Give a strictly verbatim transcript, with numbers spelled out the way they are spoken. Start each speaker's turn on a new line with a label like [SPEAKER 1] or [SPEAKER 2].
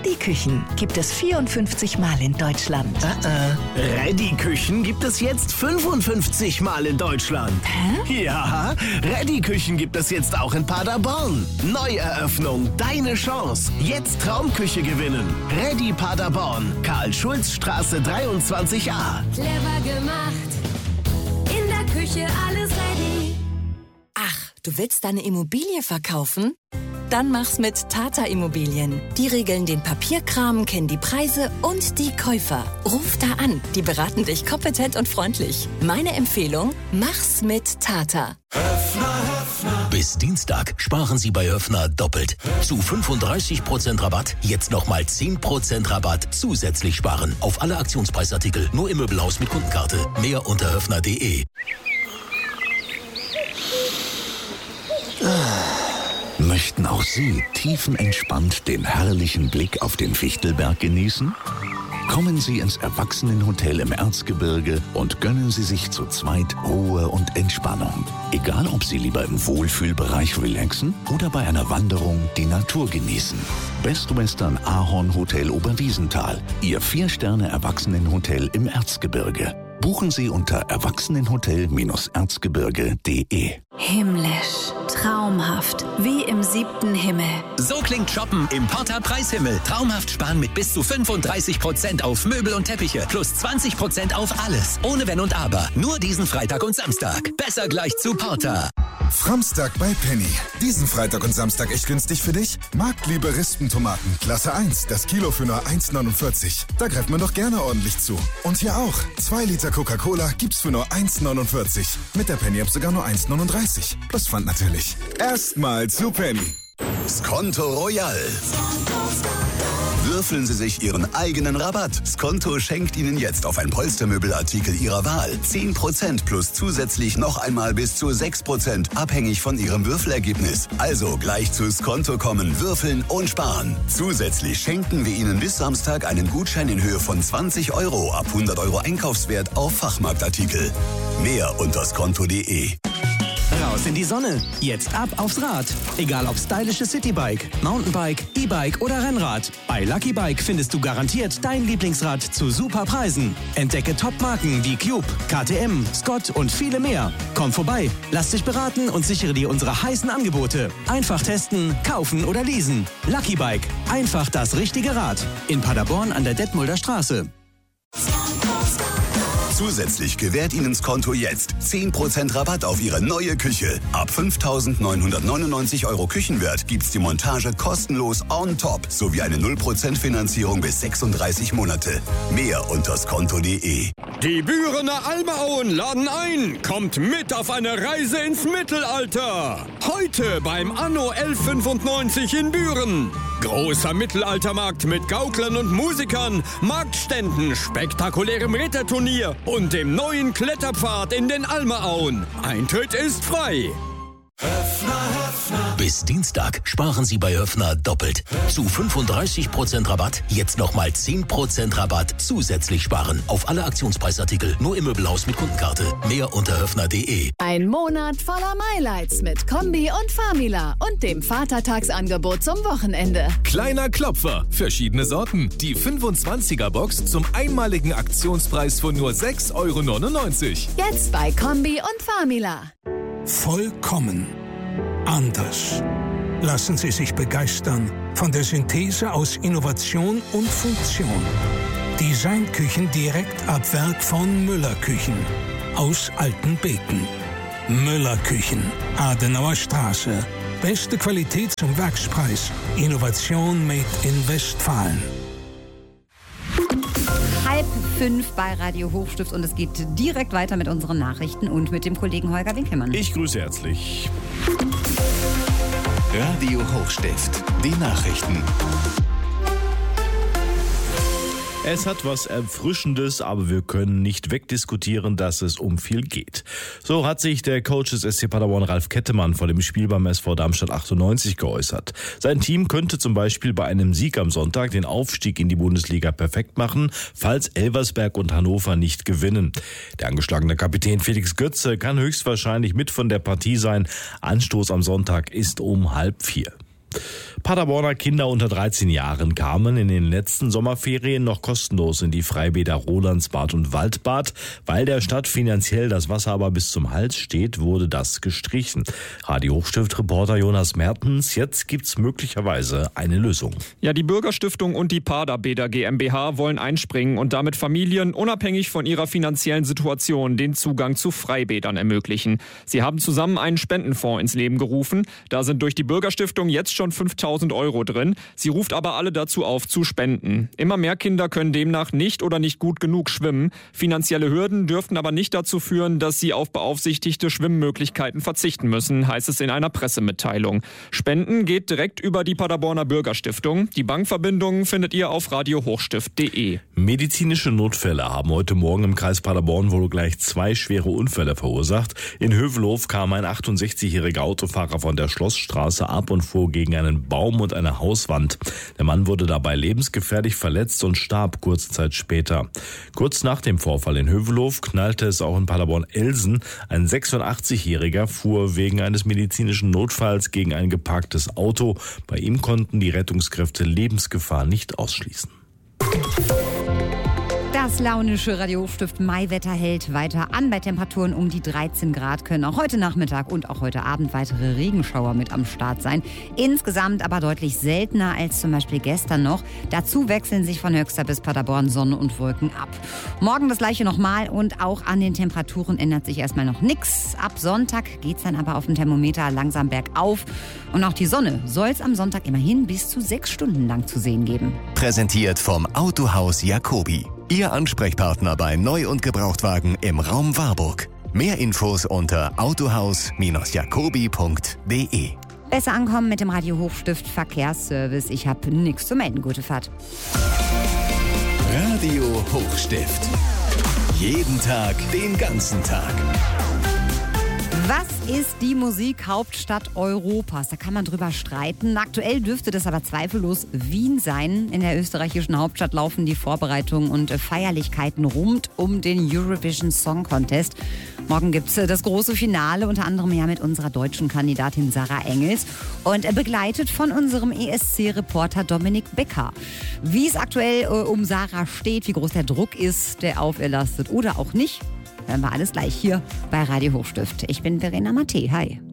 [SPEAKER 1] Reddy-Küchen gibt es vierundfünfzig Mal in Deutschland.
[SPEAKER 2] Uh-uh. Reddy-Küchen gibt es jetzt fünfundfünfzig Mal in Deutschland.
[SPEAKER 1] Hä?
[SPEAKER 2] Ja, Reddy-Küchen gibt es jetzt auch in Paderborn. Neueröffnung, deine Chance. Jetzt Traumküche gewinnen. Reddy Paderborn, Karl-Schulz-Straße dreiundzwanzig a.
[SPEAKER 3] Clever gemacht, in der Küche alles ready.
[SPEAKER 4] Ach, du willst deine Immobilie verkaufen? Dann mach's mit Tata Immobilien. Die regeln den Papierkram, kennen die Preise und die Käufer. Ruf da an, die beraten dich kompetent und freundlich. Meine Empfehlung, mach's mit Tata.
[SPEAKER 5] Höffner, Höffner. Bis Dienstag sparen Sie bei Höffner doppelt. Zu fünfunddreißig Prozent Rabatt, jetzt nochmal zehn Prozent Rabatt zusätzlich sparen. Auf alle Aktionspreisartikel, nur im Möbelhaus mit Kundenkarte. Mehr unter höffner punkt de.
[SPEAKER 6] Möchten auch Sie tiefenentspannt den herrlichen Blick auf den Fichtelberg genießen? Kommen Sie ins Erwachsenenhotel im Erzgebirge und gönnen Sie sich zu zweit Ruhe und Entspannung. Egal, ob Sie lieber im Wohlfühlbereich relaxen oder bei einer Wanderung die Natur genießen. Best Western Ahorn Hotel Oberwiesenthal, Ihr Vier-Sterne-Erwachsenenhotel im Erzgebirge. Buchen Sie unter erwachsenenhotel erzgebirge punkt de.
[SPEAKER 7] Himmlisch, traumhaft, wie im siebten Himmel.
[SPEAKER 8] So klingt Shoppen im Porter Preishimmel. Traumhaft sparen mit bis zu fünfunddreißig Prozent auf Möbel und Teppiche. Plus zwanzig Prozent auf alles. Ohne Wenn und Aber. Nur diesen Freitag und Samstag. Besser gleich zu Porter.
[SPEAKER 9] Framstag bei Penny. Diesen Freitag und Samstag echt günstig für dich? Marktliebe Rispentomaten, Klasse eins, das Kilo für nur eins neunundvierzig. Da greift man doch gerne ordentlich zu. Und hier auch. zwei Liter Coca-Cola gibt's für nur eins neunundvierzig. Mit der Penny-App sogar nur eins neununddreißig. Plus Pfand natürlich. Erstmal zu Penny.
[SPEAKER 10] Skonto Royal. Würfeln Sie sich Ihren eigenen Rabatt. Skonto schenkt Ihnen jetzt auf ein Polstermöbelartikel Ihrer Wahl zehn Prozent plus zusätzlich noch einmal bis zu sechs Prozent, abhängig von Ihrem Würfelergebnis. Also gleich zu Skonto kommen, würfeln und sparen. Zusätzlich schenken wir Ihnen bis Samstag einen Gutschein in Höhe von zwanzig Euro ab hundert Euro Einkaufswert auf Fachmarktartikel. Mehr unter skonto punkt de.
[SPEAKER 11] Raus in die Sonne. Jetzt ab aufs Rad. Egal ob stylisches Citybike, Mountainbike, E-Bike oder Rennrad. Bei Lucky Bike findest du garantiert dein Lieblingsrad zu super Preisen. Entdecke Top-Marken wie Cube, K T M, Scott und viele mehr. Komm vorbei, lass dich beraten und sichere dir unsere heißen Angebote. Einfach testen, kaufen oder leasen. Lucky Bike. Einfach das richtige Rad. In Paderborn an der Detmolder Straße.
[SPEAKER 10] Zusätzlich gewährt Ihnen Skonto jetzt zehn Prozent Rabatt auf Ihre neue Küche. Ab fünftausendneunhundertneunundneunzig Euro Küchenwert gibt's die Montage kostenlos on top sowie eine null Prozent Finanzierung bis sechsunddreißig Monate. Mehr unter skonto punkt de.
[SPEAKER 12] Die Bürener Almauen laden ein. Kommt mit auf eine Reise ins Mittelalter. Heute beim Anno elf fünfundneunzig in Büren. Großer Mittelaltermarkt mit Gauklern und Musikern, Marktständen, spektakulärem Ritterturnier und dem neuen Kletterpfad in den Almaauen. Eintritt ist frei.
[SPEAKER 5] Höffner, Höffner. Bis Dienstag sparen Sie bei Höffner doppelt. Zu fünfunddreißig Prozent Rabatt, jetzt nochmal zehn Prozent Rabatt zusätzlich sparen. Auf alle Aktionspreisartikel, nur im Möbelhaus mit Kundenkarte. Mehr unter höffner punkt de.
[SPEAKER 13] Ein Monat voller Highlights mit Kombi und Famila und dem Vatertagsangebot zum Wochenende.
[SPEAKER 14] Kleiner Klopfer, verschiedene Sorten. Die fünfundzwanziger Box zum einmaligen Aktionspreis von nur sechs Euro neunundneunzig.
[SPEAKER 13] Jetzt bei Kombi und Famila.
[SPEAKER 15] Vollkommen anders. Lassen Sie sich begeistern von der Synthese aus Innovation und Funktion. Designküchen direkt ab Werk von Müller Küchen aus Altenbeken. Müller Küchen, Adenauer Straße. Beste Qualität zum Werkspreis. Innovation made in Westfalen.
[SPEAKER 16] Halb fünf bei Radio Hochstift und es geht direkt weiter mit unseren Nachrichten und mit dem Kollegen Holger Winkelmann.
[SPEAKER 17] Ich grüße herzlich.
[SPEAKER 6] Radio Hochstift, die Nachrichten.
[SPEAKER 17] Es hat was Erfrischendes, aber wir können nicht wegdiskutieren, dass es um viel geht. So hat sich der Coach des S C Paderborn Ralf Kettemann vor dem Spiel beim S V Darmstadt achtundneunzig geäußert. Sein Team könnte zum Beispiel bei einem Sieg am Sonntag den Aufstieg in die Bundesliga perfekt machen, falls Elversberg und Hannover nicht gewinnen. Der angeschlagene Kapitän Felix Götze kann höchstwahrscheinlich mit von der Partie sein. Anstoß am Sonntag ist um halb vier. Paderborner Kinder unter dreizehn Jahren kamen in den letzten Sommerferien noch kostenlos in die Freibäder Rolandsbad und Waldbad. Weil der Stadt finanziell das Wasser aber bis zum Hals steht, wurde das gestrichen. Radio Hochstift-Reporter Jonas Mertens, jetzt gibt's möglicherweise eine Lösung.
[SPEAKER 18] Ja, die Bürgerstiftung und die Paderbäder GmbH wollen einspringen und damit Familien unabhängig von ihrer finanziellen Situation den Zugang zu Freibädern ermöglichen. Sie haben zusammen einen Spendenfonds ins Leben gerufen. Da sind durch die Bürgerstiftung jetzt schon fünftausend Euro drin. Sie ruft aber alle dazu auf, zu spenden. Immer mehr Kinder können demnach nicht oder nicht gut genug schwimmen. Finanzielle Hürden dürften aber nicht dazu führen, dass sie auf beaufsichtigte Schwimmmöglichkeiten verzichten müssen, heißt es in einer Pressemitteilung. Spenden geht direkt über die Paderborner Bürgerstiftung. Die Bankverbindungen findet ihr auf radio hochstift punkt de.
[SPEAKER 17] Medizinische Notfälle haben heute Morgen im Kreis Paderborn wohl gleich zwei schwere Unfälle verursacht. In Hövelhof kam ein achtundsechzigjähriger Autofahrer von der Schlossstraße ab und fuhr gegen einen Baum und eine Hauswand. Der Mann wurde dabei lebensgefährlich verletzt und starb kurze Zeit später. Kurz nach dem Vorfall in Hövelhof knallte es auch in Paderborn-Elsen. Ein sechsundachtzigjähriger fuhr wegen eines medizinischen Notfalls gegen ein geparktes Auto. Bei ihm konnten die Rettungskräfte Lebensgefahr nicht ausschließen.
[SPEAKER 16] Das launische Radio Hochstift Maiwetter hält weiter an. Bei Temperaturen um die dreizehn Grad können auch heute Nachmittag und auch heute Abend weitere Regenschauer mit am Start sein. Insgesamt aber deutlich seltener als zum Beispiel gestern noch. Dazu wechseln sich von Höxter bis Paderborn Sonne und Wolken ab. Morgen das gleiche nochmal und auch an den Temperaturen ändert sich erstmal noch nichts. Ab Sonntag geht's dann aber auf dem Thermometer langsam bergauf. Und auch die Sonne soll es am Sonntag immerhin bis zu sechs Stunden lang zu sehen geben.
[SPEAKER 19] Präsentiert vom Autohaus Jacobi. Ihr Ansprechpartner bei Neu- und Gebrauchtwagen im Raum Warburg. Mehr Infos unter autohaus jacobi punkt de.
[SPEAKER 16] Besser ankommen mit dem Radio Hochstift Verkehrsservice. Ich habe nichts zu melden. Gute Fahrt.
[SPEAKER 19] Radio Hochstift. Jeden Tag, den ganzen Tag.
[SPEAKER 16] Was ist die Musikhauptstadt Europas? Da kann man drüber streiten. Aktuell dürfte das aber zweifellos Wien sein. In der österreichischen Hauptstadt laufen die Vorbereitungen und Feierlichkeiten rund um den Eurovision Song Contest. Morgen gibt es das große Finale, unter anderem ja mit unserer deutschen Kandidatin Sarah Engels und begleitet von unserem E S C-Reporter Dominik Becker. Wie es aktuell äh, um Sarah steht, wie groß der Druck ist, der auf ihr lastet oder auch nicht, hören wir alles gleich hier bei Radio Hochstift. Ich bin Verena Matte. Hi.